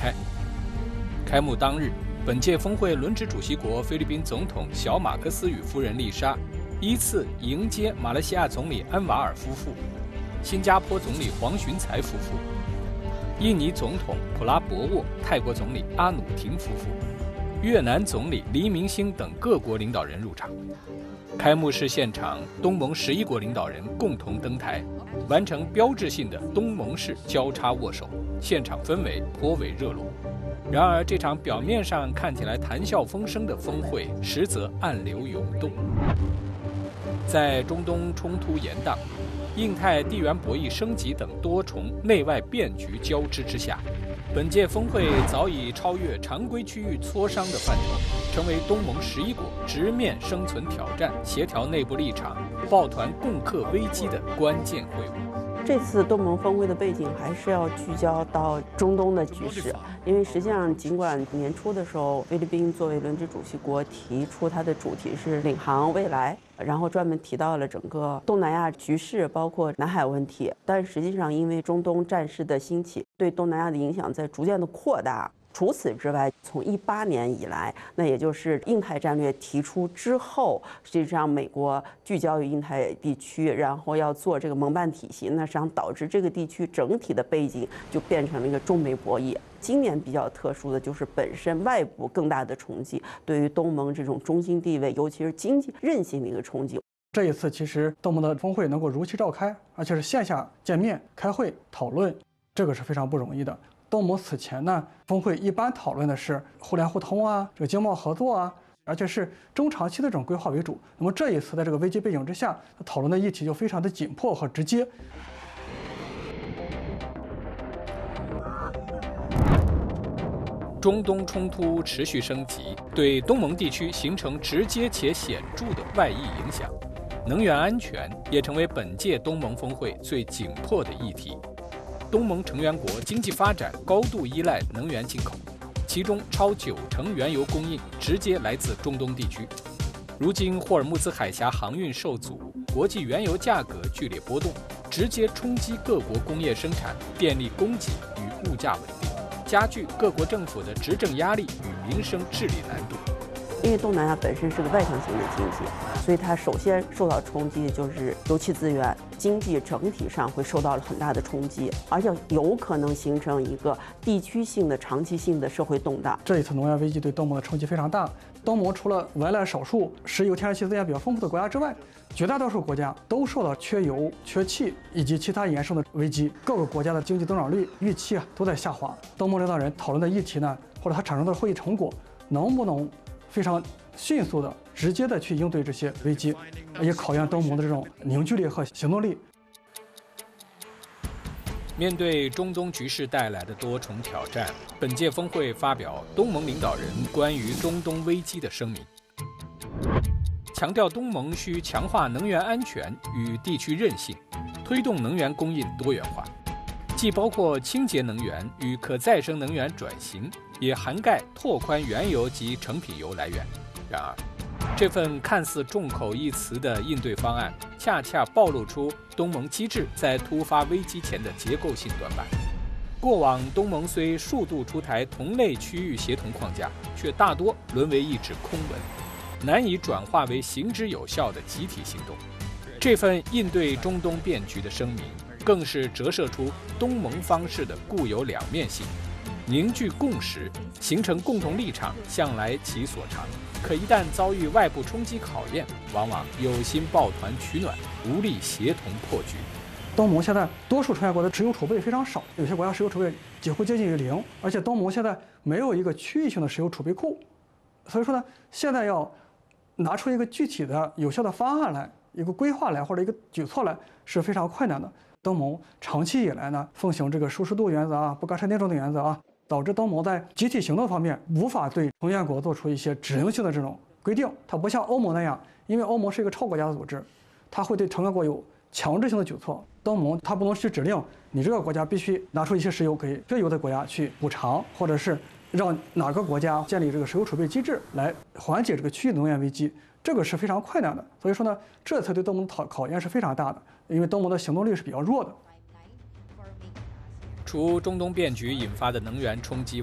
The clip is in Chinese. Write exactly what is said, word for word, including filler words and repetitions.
开。开幕当日，本届峰会轮值主席国菲律宾总统小马克思与夫人丽莎依次迎接马来西亚总理安瓦尔夫妇、新加坡总理黄循财夫妇、印尼总统普拉博沃、泰国总理阿努廷夫妇、越南总理黎明星等各国领导人入场。开幕式现场，东盟十一国领导人共同登台，完成标志性的东盟式交叉握手，现场氛围颇为热络。然而，这场表面上看起来谈笑风生的峰会，实则暗流涌动。在中东冲突延宕、印太地缘博弈升级等多重内外变局交织之下，本届峰会早已超越常规区域磋商的范畴，成为东盟十一国直面生存挑战、协调内部立场、抱团共克危机的关键会晤。 这次东盟峰会的背景还是要聚焦到中东的局势，因为实际上尽管年初的时候，菲律宾作为轮值主席国提出它的主题是领航未来，然后专门提到了整个东南亚局势，包括南海问题，但实际上因为中东战事的兴起，对东南亚的影响在逐渐的扩大。除此之外，从一八年以来，那也就是印太战略提出之后，实际上美国聚焦于印太地区，然后要做这个盟办体系，那实际上导致这个地区整体的背景就变成了一个中美博弈。今年比较特殊的就是本身外部更大的冲击，对于东盟这种中心地位，尤其是经济韧性的一个冲击。 这一次，其实东盟的峰会能够如期召开，而且是线下见面、开会、讨论，这个是非常不容易的。东盟此前呢，峰会一般讨论的是互联互通啊，这个经贸合作啊，而且是中长期的这种规划为主。那么这一次在这个危机背景之下，讨论的议题就非常的紧迫和直接。 中东冲突持续升级，对东盟地区形成直接且显著的外溢影响。能源安全也成为本届东盟峰会最紧迫的议题。东盟成员国经济发展高度依赖能源进口，其中超九成原油供应直接来自中东地区。如今霍尔木兹海峡航运受阻，国际原油价格剧烈波动，直接冲击各国工业生产、电力供给与物价稳定，加剧各国政府的执政压力与民生治理难度。 因为东南亚本身是个外向型的经济，所以它首先受到冲击的就是油气资源，经济整体上会受到了很大的冲击，而且有可能形成一个地区性的长期性的社会动荡。 这一次能源危机对东盟的冲击非常大，东盟除了外来少数石油、天然气资源比较丰富的国家之外，绝大多数国家都受到缺油、缺气以及其他衍生的危机，各个国家的经济增长率预期啊都在下滑。东盟领导人讨论的议题呢，或者它产生的会议成果，能不能非常迅速的、直接的去应对这些危机，也考验东盟的这种凝聚力和行动力。 面对中东局势带来的多重挑战，本届峰会发表东盟领导人关于中东危机的声明，强调东盟需强化能源安全与地区韧性，推动能源供应多元化，既包括清洁能源与可再生能源转型，也涵盖拓宽原油及成品油来源。然而，这份看似众口一词的应对方案，恰恰暴露出东盟机制在突发危机前的结构性短板。过往东盟虽数度出台同类区域协同框架，却大多沦为一纸空文，难以转化为行之有效的集体行动。这份应对中东变局的声明，更是折射出东盟方式的固有两面性。凝聚共识，形成共同立场，向来其所长。可一旦遭遇外部冲击考验，往往有心抱团取暖，无力协同破局。 东盟现在多数成员国的石油储备非常少，有些国家石油储备几乎接近于零，而且东盟现在没有一个区域性的石油储备库，所以说呢，现在要拿出一个具体的有效的方案来，一个规划来，或者一个举措来，是非常困难的。东盟长期以来呢，奉行这个舒适度原则啊，不干涉内政的原则啊，导致东盟在集体行动方面无法对成员国做出一些指令性的这种规定。它不像欧盟那样，因为欧盟是一个超国家的组织，它会对成员国有强制性的举措。东盟它不能去指令你这个国家必须拿出一些石油给缺油的国家去补偿，或者是让哪个国家建立这个石油储备机制来缓解这个区域能源危机，这个是非常困难的。所以说呢，这次对东盟的考考验是非常大的，因为东盟的行动力是比较弱的。 除中东变局引发的能源冲击